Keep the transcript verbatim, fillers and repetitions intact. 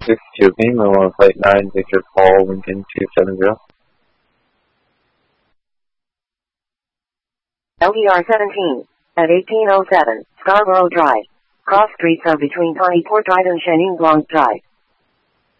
Excuse me, Mobile Flight nine, Victor Paul, Lincoln two seven zero. L E R seventeen, at eighteen oh seven, Scarborough Drive. Cross streets are between Ponyport Drive and Chenin Blanc Drive.